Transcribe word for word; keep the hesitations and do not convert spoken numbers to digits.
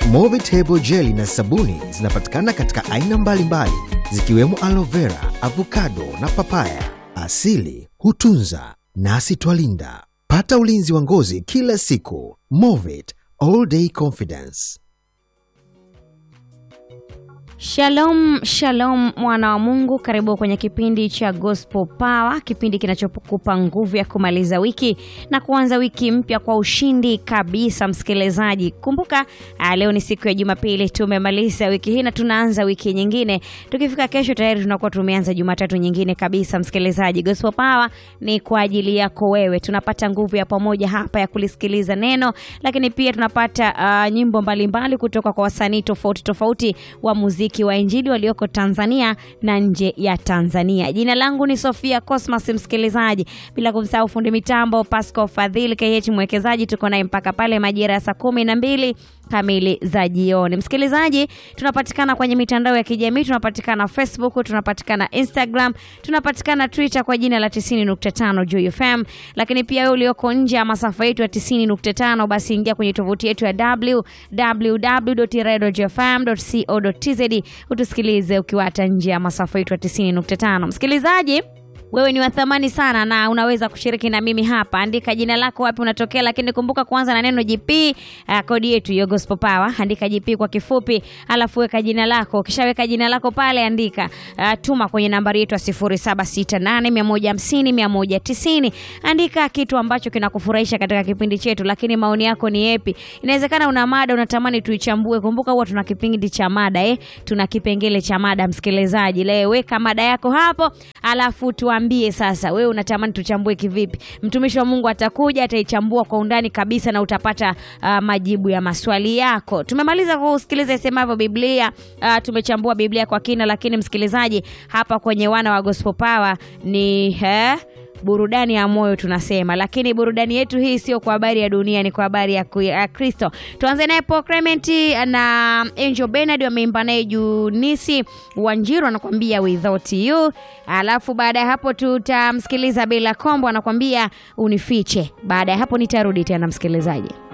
Movitable Jelly na sabuni zinapatikana katika aina mbalimbali zikiwemo aloe vera, avocado na papaya. Asili hutunza nasi twalinda. Pata ulinzi wa ngozi kila siku. Movit All Day Confidence. Shalom, shalom mwana wa Mungu, karibu kwenye kipindi cha Gospel Power, kipindi kinachokupa nguvu ya kumaliza wiki na kuanza wiki mpya kwa ushindi kabisa msikilizaji. Kumbuka leo ni siku ya Jumapili, tumemaliza wiki hii na tunaanza wiki nyingine. Tukifika kesho tayari tunakuwa tumeanza Jumatatu nyingine kabisa msikilizaji. Gospel Power ni kwa ajili yako wewe. Tunapata nguvu ya pamoja hapa ya kulisikiliza neno, lakini pia tunapata uh, nyimbo mbalimbali kutoka kwa wasanii tofauti tofauti wa muziki wa injili walioko Tanzania na nje ya Tanzania. Jina langu ni Sofia Cosmas msikilizaji, bila kumsahau fundi mitambo Pascal Fadhili K H mwekezaji. Tuko naye mpaka pale majira ya saa kumi na mbili kamili za jioni. Msikilizaji, tunapatikana kwenye mitandao ya kijamii, tunapatikana Facebook, tunapatikana Instagram, tunapatikana Twitter kwa jina la tisini nukta tano Joy F M. Lakini pia wewe ulioko nje ya masafa yetu ya tisini nukta tano, basi ingia kwenye tovuti yetu ya w w w dot radio j f m dot co dot t z utusikilize ukiwa hata nje ya masafa yetu ya tisini nukta tano. Msikilizaji, wewe ni wa thamani sana na unaweza kushiriki na mimi hapa. Andika jina lako, wapi unatokea, lakini kumbuka kuanza na neno G P. Uh, kodi yetu ya Gospel Power, andika G P kwa kifupi, alafu weka jina lako. Ukishaweka jina lako pale andika, uh, tuma kwenye nambari yetu ya sifuri saba sita nane moja five zero zero moja tisa zero. Andika kitu ambacho kinakufurahisha katika kipindi chetu, lakini maoni yako ni yapi? Inawezekana una mada unatamani tuichambue. Kumbuka huwa tuna kipindi cha mada eh, tuna kipengele cha mada msikilizaji. Leo weka mada yako hapo, alafu tu ambie sasa wewe unatamani tuchambue kivipi. Mtumishi wa Mungu atakuja, ataichambua kwa undani kabisa na utapata uh, majibu ya maswali yako. Tumemaliza kusikiliza isemavyo Biblia, uh, tumechambua Biblia kwa kina, lakini msikilizaji, hapa kwenye wana wa Gospel Power ni he burudani ya moyo tunasema, lakini burudani yetu hii sio kwa habari ya dunia, ni kwa habari ya, ya Kristo. Tuanze naye Paul Clement na Angel Bernard, wameimba naye Junisi Wanjiru anakuambia Without You. Alafu baada ya hapo tutamsikiliza Bella Kombo anakuambia Unifiche. Baada ya hapo nitarudi tena msikilizaji.